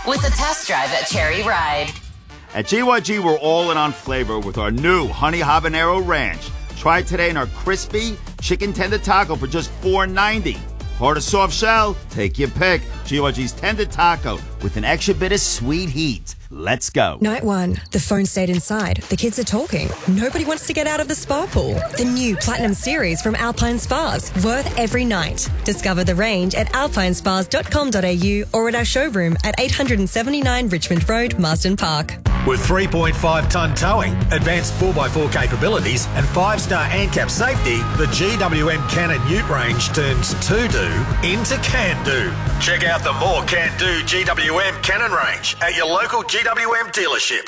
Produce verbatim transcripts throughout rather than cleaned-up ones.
with a test drive at Cherry Ride. At G Y G, we're all in on flavor with our new Honey Habanero Ranch. Try it today in our crispy chicken tender taco for just four ninety. Hard or soft shell? Take your pick. G Y G's tender taco with an extra bit of sweet heat. Let's go. Night one. The phone stayed inside. The kids are talking. Nobody wants to get out of the spa pool. The new Platinum Series from Alpine Spas. Worth every night. Discover the range at alpine spas dot com dot a u or at our showroom at eight seventy-nine Richmond Road, Marsden Park. With three point five tonne towing, advanced four by four capabilities and five star ANCAP safety, the G W M Cannon Ute range turns to-do into can-do. Check out the more can-do G W M Cannon range at your local G W M dealership.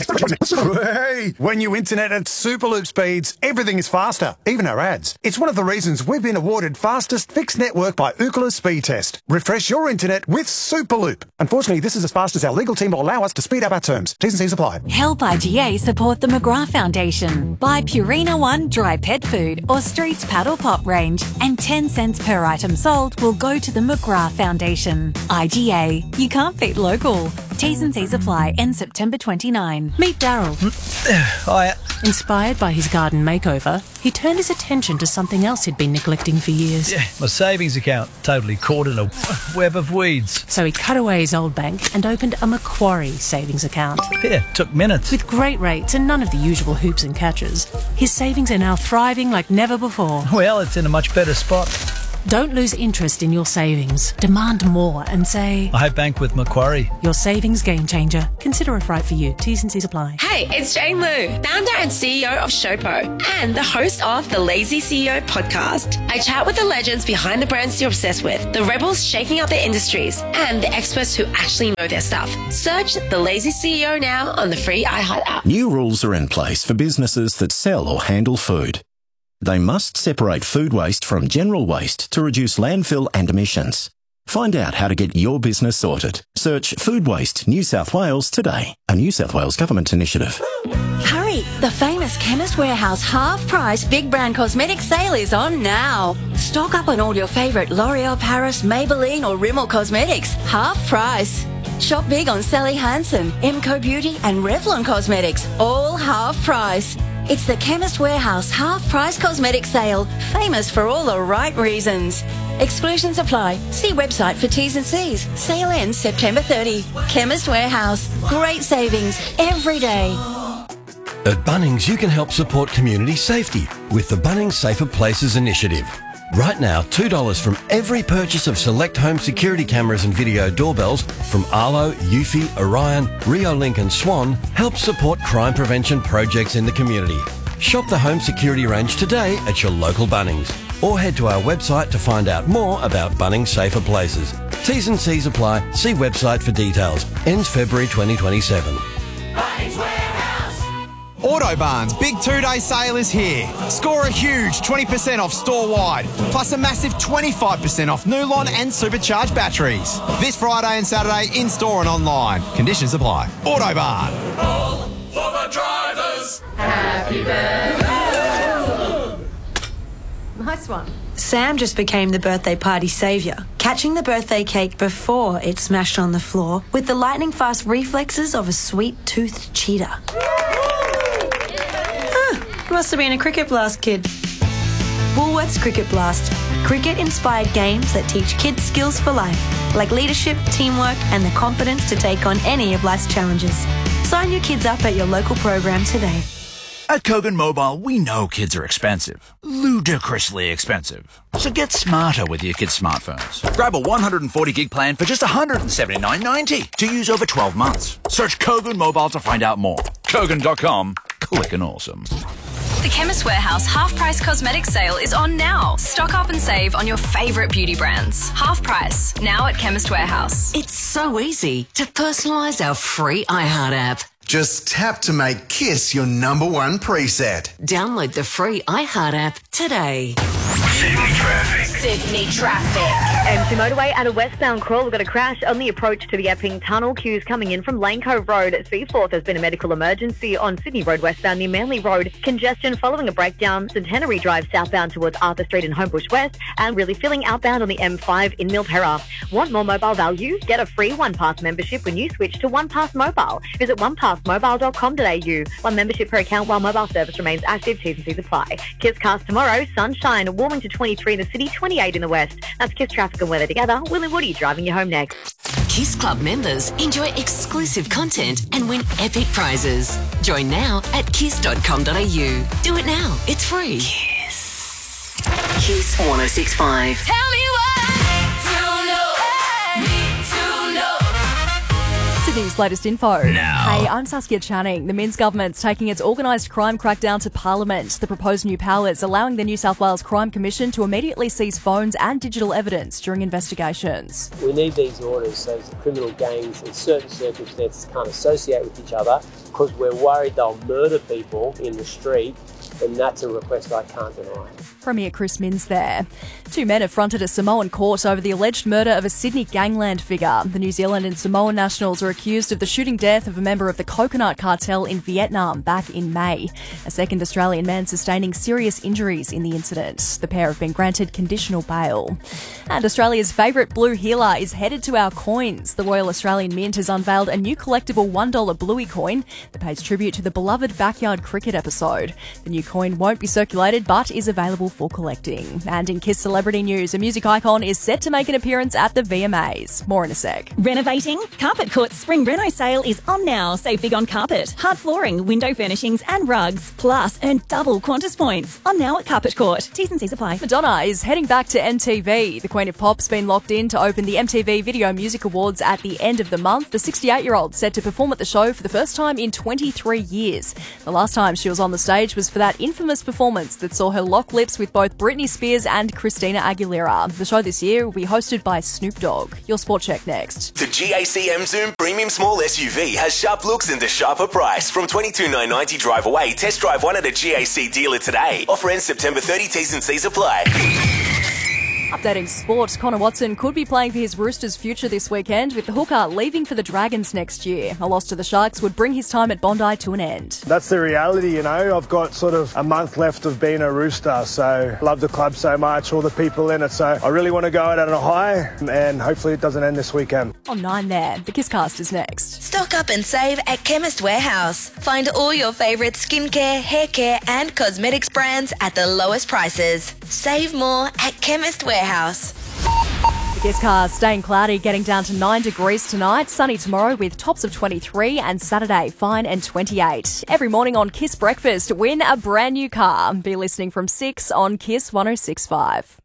Hey, when you internet at Superloop speeds, everything is faster, even our ads. It's one of the reasons we've been awarded fastest fixed network by Ookla Speed Test. Refresh your internet with Superloop. Unfortunately, this is as fast as our legal team will allow us to speed up our terms. T's and C's apply. Help I G A support the McGrath Foundation. Buy Purina One dry pet food or Streets Paddle Pop range, and ten cents per item sold will go to the McGrath Foundation. I G A, you can't beat local. T's and C's apply. End September twenty-ninth. Meet Daryl. Hi. Inspired by his garden makeover, he turned his attention to something else he'd been neglecting for years. Yeah, my savings account totally caught in a web of weeds. So he cut away his old bank and opened a Macquarie savings account. Yeah, took minutes. With great rates and none of the usual hoops and catches, his savings are now thriving like never before. Well, it's in a much better spot. Don't lose interest in your savings. Demand more and say, I bank with Macquarie. Your savings game changer. Consider if right for you. T's and C's apply. Hey, it's Jane Lou, founder and C E O of Showpo and the host of the Lazy C E O podcast. I chat with the legends behind the brands you're obsessed with, the rebels shaking up their industries, and the experts who actually know their stuff. Search the Lazy C E O now on the free iHeart app. New rules are in place for businesses that sell or handle food. They must separate food waste from general waste to reduce landfill and emissions. Find out how to get your business sorted. Search Food Waste New South Wales today, a New South Wales government initiative. Hurry! The famous Chemist Warehouse half-price big brand cosmetic sale is on now. Stock up on all your favourite L'Oreal Paris, Maybelline or Rimmel cosmetics. Half price. Shop big on Sally Hansen, Emco Beauty and Revlon Cosmetics. All half price. It's the Chemist Warehouse half-price cosmetic sale, famous for all the right reasons. Exclusions apply. See website for T's and C's. Sale ends September thirtieth. Chemist Warehouse. Great savings every day. At Bunnings, you can help support community safety with the Bunnings Safer Places initiative. Right now, two dollars from every purchase of select home security cameras and video doorbells from Arlo, Eufy, Orion, Reolink and Swan helps support crime prevention projects in the community. Shop the home security range today at your local Bunnings or head to our website to find out more about Bunnings Safer Places. T's and C's apply. See website for details. Ends February twenty twenty-seven. Bunnings Warehouse. Autobarn's big two-day sale is here. Score a huge twenty percent off store-wide, plus a massive twenty-five percent off Nulon and supercharged batteries. This Friday and Saturday in-store and online. Conditions apply. Autobarn. All for the drivers. Happy birthday. Nice one. Sam just became the birthday party saviour, catching the birthday cake before it smashed on the floor with the lightning-fast reflexes of a sweet-toothed cheetah. Must have been a Cricket Blast kid. Woolworths Cricket Blast. Cricket-inspired games that teach kids skills for life, like leadership, teamwork, and the confidence to take on any of life's challenges. Sign your kids up at your local program today. At Kogan Mobile, we know kids are expensive. Ludicrously expensive. So get smarter with your kids' smartphones. Grab a one hundred forty gig plan for just one hundred seventy-nine ninety to use over twelve months. Search Kogan Mobile to find out more. Kogan dot com. Click and awesome. The Chemist Warehouse half-price cosmetic sale is on now. Stock up and save on your favourite beauty brands. Half price, now at Chemist Warehouse. It's so easy to personalise our free iHeart app. Just tap to make Kiss your number one preset. Download the free iHeart app today. Sydney traffic. Sydney traffic. M two motorway at a westbound crawl. We've got a crash on the approach to the Epping Tunnel. Queues coming in from Lane Cove Road. Seaforth has been a medical emergency on Sydney Road westbound near Manly Road. Congestion following a breakdown. Centenary Drive southbound towards Arthur Street and Homebush West. And really filling outbound on the M five in Mildura. Want more mobile value? Get a free OnePass membership when you switch to OnePass Mobile. Visit one pass mobile dot com dot a u. One membership per account while mobile service remains active. T's and C's apply. Kiss cast tomorrow. Sunshine. Warming to twenty-three in the city, twenty-eight in the west. That's Kiss traffic and weather together. Will and Woody driving you home next. Kiss Club members enjoy exclusive content and win epic prizes. Join now at kiss dot com dot a u. Do it now. It's free. Kiss. Kiss one oh six point five. Tell me what to know. Need to know. Sydney's latest info. Now. Hey, I'm Saskia Channing. The Minns government's taking its organised crime crackdown to Parliament. The proposed new powers allowing the New South Wales Crime Commission to immediately seize phones and digital evidence during investigations. We need these orders so the criminal gangs in certain circumstances can't associate with each other because we're worried they'll murder people in the street, and that's a request I can't deny. Premier Chris Minns there. Two men have fronted a Samoan court over the alleged murder of a Sydney gangland figure. The New Zealand and Samoan nationals are accused of the shooting death of a member of the Coconut Cartel in Vietnam back in May. A second Australian man sustaining serious injuries in the incident. The pair have been granted conditional bail. And Australia's favourite blue healer is headed to our coins. The Royal Australian Mint has unveiled a new collectible one dollar Bluey coin that pays tribute to the beloved backyard cricket episode. The new coin won't be circulated but is available for collecting. And in Kiss celebrity news, a music icon is set to make an appearance at the V M As. More in a sec. Renovating? Carpet Court's Spring Reno sale is on now. Save big on carpet, hard flooring, window furnishings and rugs. Plus, earn double Qantas points. On now at Carpet Court. T's and C's apply. Madonna is heading back to M T V. The Queen of Pop's been locked in to open the M T V Video Music Awards at the end of the month. The sixty-eight-year-old set to perform at the show for the first time in twenty-three years. The last time she was on the stage was for that infamous performance that saw her lock lips with both Britney Spears and Christina Aguilera. The show this year will be hosted by Snoop Dogg. Your Sport Check next. The G A C M Zoom Premium Small S U V has sharp looks and a sharper price. From twenty-two thousand nine hundred ninety drive away, test drive one at a G A C dealer today. Offer ends September thirtieth, T's and C's apply. Updating sport, Connor Watson could be playing for his Roosters' future this weekend, with the hooker leaving for the Dragons next year. A loss to the Sharks would bring his time at Bondi to an end. That's the reality, you know. I've got sort of a month left of being a Rooster, so I love the club so much, all the people in it, so I really want to go out on a high, and hopefully it doesn't end this weekend. On nine there, the Kisscast is next. Stock up and save at Chemist Warehouse. Find all your favourite skincare, hair care and cosmetics brands at the lowest prices. Save more at Chemist Warehouse. The Kisscast staying cloudy, getting down to nine degrees tonight. Sunny tomorrow with tops of twenty-three, and Saturday fine and twenty-eight. Every morning on Kiss Breakfast, win a brand new car. Be listening from six on Kiss one oh six point five.